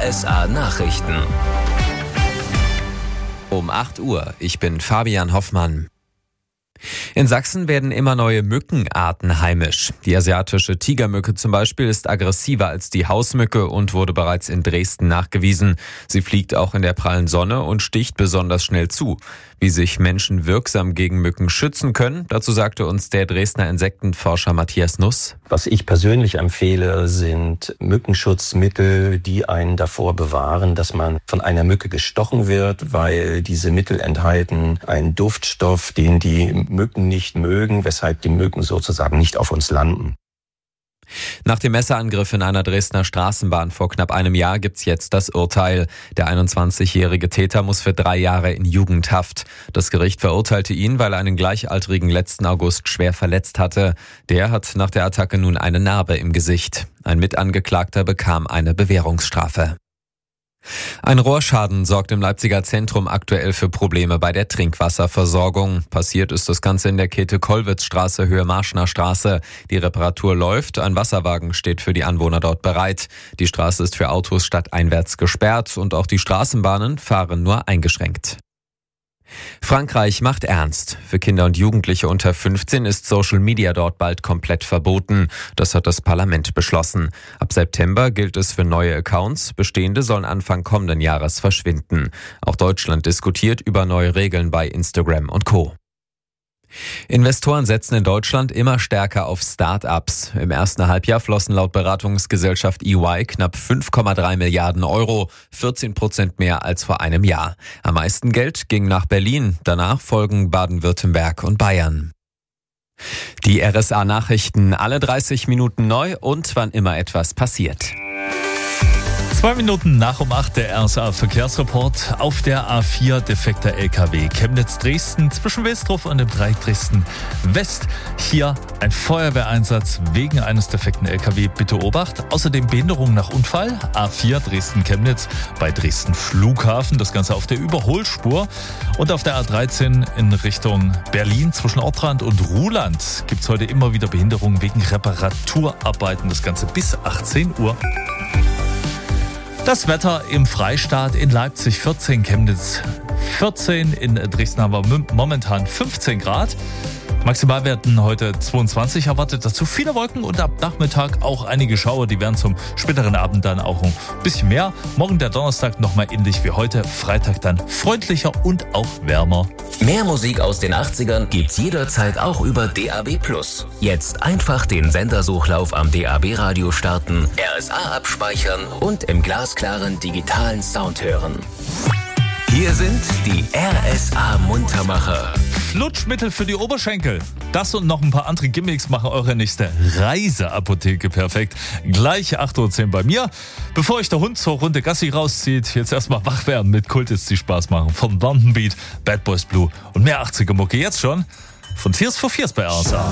RSA Nachrichten. Um 8 Uhr, ich bin Fabian Hoffmann. In Sachsen werden immer neue Mückenarten heimisch. Die asiatische Tigermücke zum Beispiel ist aggressiver als die Hausmücke und wurde bereits in Dresden nachgewiesen. Sie fliegt auch in der prallen Sonne und sticht besonders schnell zu. Wie sich Menschen wirksam gegen Mücken schützen können, dazu sagte uns der Dresdner Insektenforscher Matthias Nuss. Was ich persönlich empfehle, sind Mückenschutzmittel, die einen davor bewahren, dass man von einer Mücke gestochen wird, weil diese Mittel enthalten einen Duftstoff, den die Mücken nicht mögen, weshalb die Mücken sozusagen nicht auf uns landen. Nach dem Messerangriff in einer Dresdner Straßenbahn vor knapp einem Jahr gibt's jetzt das Urteil. Der 21-jährige Täter muss für 3 Jahre in Jugendhaft. Das Gericht verurteilte ihn, weil er einen Gleichaltrigen letzten August schwer verletzt hatte. Der hat nach der Attacke nun eine Narbe im Gesicht. Ein Mitangeklagter bekam eine Bewährungsstrafe. Ein Rohrschaden sorgt im Leipziger Zentrum aktuell für Probleme bei der Trinkwasserversorgung. Passiert ist das Ganze in der Käthe-Kollwitz-Straße, Höhe Marschner Straße. Die Reparatur läuft, ein Wasserwagen steht für die Anwohner dort bereit. Die Straße ist für Autos stadteinwärts gesperrt und auch die Straßenbahnen fahren nur eingeschränkt. Frankreich macht ernst. Für Kinder und Jugendliche unter 15 ist Social Media dort bald komplett verboten. Das hat das Parlament beschlossen. Ab September gilt es für neue Accounts. Bestehende sollen Anfang kommenden Jahres verschwinden. Auch Deutschland diskutiert über neue Regeln bei Instagram und Co. Investoren setzen in Deutschland immer stärker auf Start-ups. Im ersten Halbjahr flossen laut Beratungsgesellschaft EY knapp 5,3 Milliarden Euro, 14% mehr als vor einem Jahr. Am meisten Geld ging nach Berlin, danach folgen Baden-Württemberg und Bayern. Die RSA-Nachrichten alle 30 Minuten neu und wann immer etwas passiert. 2 Minuten nach um 8 der RSA-Verkehrsreport. Auf der A4 defekter LKW Chemnitz-Dresden zwischen Wilsdruff und dem Dreieck Dresden-West. Hier ein Feuerwehreinsatz wegen eines defekten LKW. Bitte Obacht. Außerdem Behinderung nach Unfall. A4 Dresden-Chemnitz bei Dresden Flughafen. Das Ganze auf der Überholspur. Und auf der A13 in Richtung Berlin zwischen Ortrand und Ruhland gibt es heute immer wieder Behinderungen wegen Reparaturarbeiten. Das Ganze bis 18 Uhr. Das Wetter im Freistaat: in Leipzig 14, Chemnitz 14, in Dresden haben wir momentan 15 Grad. Maximalwerten heute 22 erwartet, dazu viele Wolken und ab Nachmittag auch einige Schauer, die werden zum späteren Abend dann auch ein bisschen mehr. Morgen der Donnerstag nochmal ähnlich wie heute, Freitag dann freundlicher und auch wärmer. Mehr Musik aus den 80ern gibt's jederzeit auch über DAB+. Jetzt einfach den Sendersuchlauf am DAB-Radio starten, RSA abspeichern und im glasklaren digitalen Sound hören. Hier sind die RSA-Muntermacher. Flutschmittel für die Oberschenkel. Das und noch ein paar andere Gimmicks machen eure nächste Reiseapotheke perfekt. Gleich 8:10 Uhr bei mir. Bevor euch der Hund zur Runde Gassi rauszieht, jetzt erstmal wach werden mit Kultis, die Spaß machen. Von London Beat, Bad Boys Blue und mehr 80er Mucke jetzt schon von Tears for Fears bei RSA.